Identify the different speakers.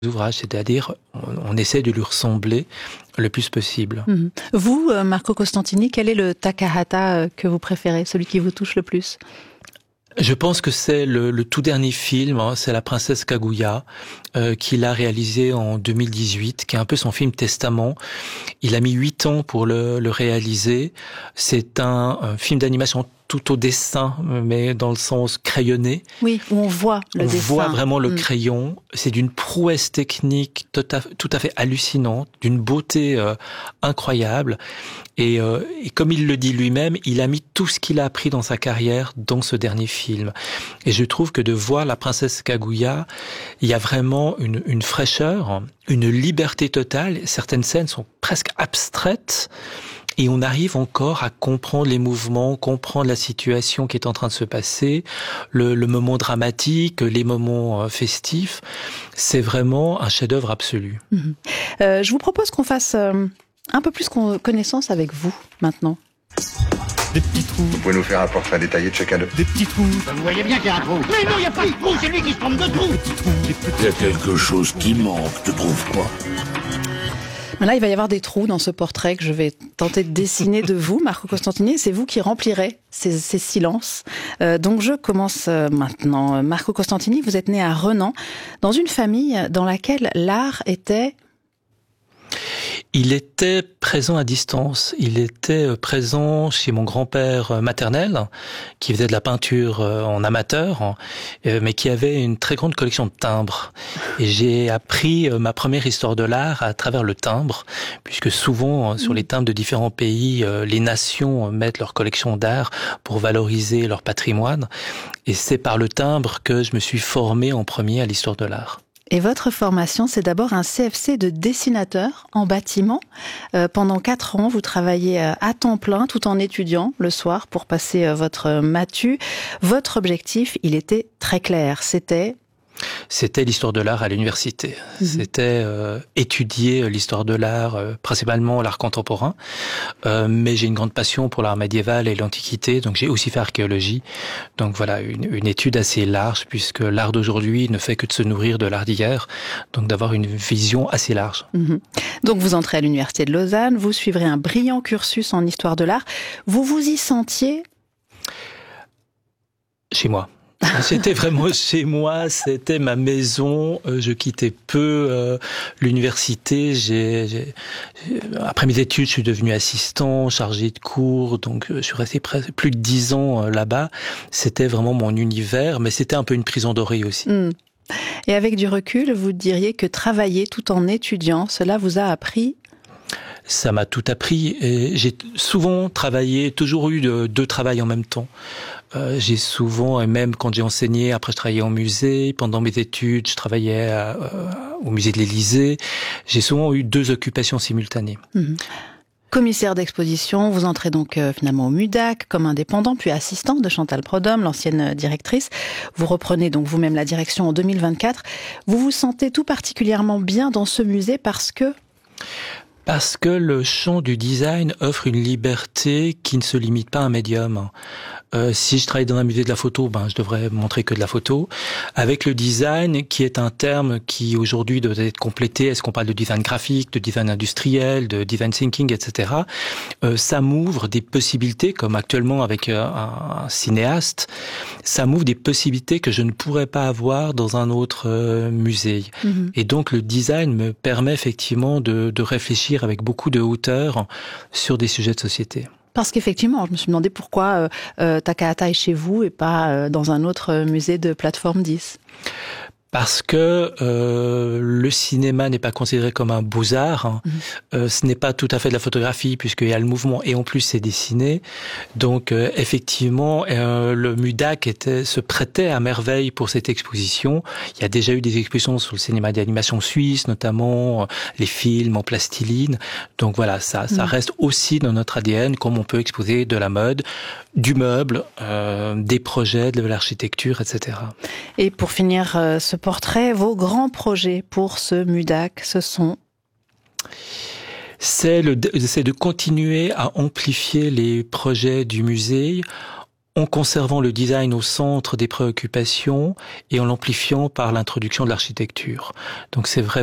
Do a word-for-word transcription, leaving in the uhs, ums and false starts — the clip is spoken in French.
Speaker 1: ouvrages, c'est-à-dire on, on essaie de lui ressembler le plus possible.
Speaker 2: Mmh. Vous, Marco Costantini, quel est le Takahata que vous préférez, celui qui vous touche le plus ?
Speaker 1: Je pense que c'est le, le tout dernier film, hein, c'est La Princesse Kaguya, euh, qu'il a réalisé en deux mille dix-huit, qui est un peu son film testament. Il a mis huit ans pour le, le réaliser. C'est un, un film d'animation tout au dessin, mais dans le sens crayonné.
Speaker 2: Oui, où on voit le
Speaker 1: on
Speaker 2: dessin.
Speaker 1: On voit vraiment le
Speaker 2: mmh.
Speaker 1: crayon. C'est d'une prouesse technique tout à, tout à fait hallucinante, d'une beauté euh, incroyable. Et, euh, et comme il le dit lui-même, il a mis tout ce qu'il a appris dans sa carrière dans ce dernier film. Et je trouve que de voir La Princesse Kaguya, il y a vraiment une, une fraîcheur, une liberté totale. Certaines scènes sont presque abstraites. Et on arrive encore à comprendre les mouvements, comprendre la situation qui est en train de se passer, le, le moment dramatique, les moments festifs. C'est vraiment un chef-d'œuvre absolu.
Speaker 2: Mmh. Euh, je vous propose qu'on fasse euh, un peu plus connaissance avec vous maintenant.
Speaker 3: Des petits trous.
Speaker 4: Vous pouvez nous faire un portrait détaillé de chacun d'eux.
Speaker 3: Des petits trous.
Speaker 5: Vous voyez bien qu'il y a un trou. Mais non, il n'y a pas de trou, c'est lui qui se trompe de trou.
Speaker 3: Des petits trous. Des petits...
Speaker 6: Il y a quelque chose qui manque, tu trouves pas?
Speaker 2: Là, il va y avoir des trous dans ce portrait que je vais tenter de dessiner de vous, Marco Costantini. C'est vous qui remplirez ces, ces silences. Euh, donc, je commence maintenant. Marco Costantini, vous êtes né à Renan, dans une famille dans laquelle l'art était...
Speaker 1: Il était présent à distance. Il était présent chez mon grand-père maternel, qui faisait de la peinture en amateur, mais qui avait une très grande collection de timbres. Et j'ai appris ma première histoire de l'art à travers le timbre, puisque souvent, sur les timbres de différents pays, les nations mettent leur collection d'art pour valoriser leur patrimoine. Et c'est par le timbre que je me suis formé en premier à l'histoire de l'art.
Speaker 2: Et votre formation, c'est d'abord un C F C de dessinateur en bâtiment. Euh, pendant quatre ans, vous travaillez à temps plein, tout en étudiant le soir pour passer votre matu. Votre objectif, il était très clair, c'était...
Speaker 1: C'était l'histoire de l'art à l'université. Mmh. C'était euh, étudier l'histoire de l'art, euh, principalement l'art contemporain. Euh, mais j'ai une grande passion pour l'art médiéval et l'Antiquité, donc j'ai aussi fait archéologie. Donc voilà, une, une étude assez large, puisque l'art d'aujourd'hui ne fait que de se nourrir de l'art d'hier, donc d'avoir une vision assez large.
Speaker 2: Mmh. Donc vous entrez à l'université de Lausanne, vous suivrez un brillant cursus en histoire de l'art. Vous vous y sentiez ?
Speaker 1: Chez moi. C'était vraiment chez moi, c'était ma maison. Je quittais peu euh, l'université. J'ai, j'ai, après mes études, je suis devenu assistant, chargé de cours, donc je suis resté presque plus de dix ans là-bas. C'était vraiment mon univers, mais c'était un peu une prison dorée aussi.
Speaker 2: Mmh. Et avec du recul, vous diriez que travailler tout en étudiant, cela vous a appris ?
Speaker 1: Ça m'a tout appris. Et j'ai souvent travaillé, toujours eu de, deux travails en même temps. Euh, j'ai souvent, et même quand j'ai enseigné, après je travaillais en musée. Pendant mes études, je travaillais à, euh, au musée de l'Élysée. J'ai souvent eu deux occupations simultanées.
Speaker 2: Mmh. Commissaire d'exposition, vous entrez donc euh, finalement au MUDAC comme indépendant, puis assistant de Chantal Prodhomme, l'ancienne directrice. Vous reprenez donc vous-même la direction en deux mille vingt-quatre. Vous vous sentez tout particulièrement bien dans ce musée parce que...
Speaker 1: Parce que le champ du design offre une liberté qui ne se limite pas à un médium. Euh, si je travaille dans un musée de la photo, ben je devrais montrer que de la photo. Avec le design, qui est un terme qui aujourd'hui doit être complété, est-ce qu'on parle de design graphique, de design industriel, de design thinking, et cetera. Euh, ça m'ouvre des possibilités, comme actuellement avec euh, un, un cinéaste, ça m'ouvre des possibilités que je ne pourrais pas avoir dans un autre euh, musée. Mm-hmm. Et donc le design me permet effectivement de, de réfléchir avec beaucoup de hauteur sur des sujets de société.
Speaker 2: Parce qu'effectivement, je me suis demandé pourquoi euh, euh, Takahata est chez vous et pas euh, dans un autre musée de plateforme dix.
Speaker 1: Parce que euh, le cinéma n'est pas considéré comme un beaux-arts. Hein. Mmh. Euh, ce n'est pas tout à fait de la photographie puisqu'il y a le mouvement et en plus c'est dessiné. Donc euh, effectivement, euh, le MUDAC était, se prêtait à merveille pour cette exposition. Il y a déjà eu des expositions sur le cinéma d'animation suisse, notamment euh, les films en plastiline. Donc voilà, ça, ça mmh. reste aussi dans notre A D N, comme on peut exposer de la mode, du meuble, euh, des projets, de l'architecture, et cetera.
Speaker 2: Et pour finir euh, ce portrait, vos grands projets pour ce MUDAC, ce sont ?
Speaker 1: C'est, le, c'est de continuer à amplifier les projets du musée en conservant le design au centre des préoccupations et en l'amplifiant par l'introduction de l'architecture. Donc c'est vrai.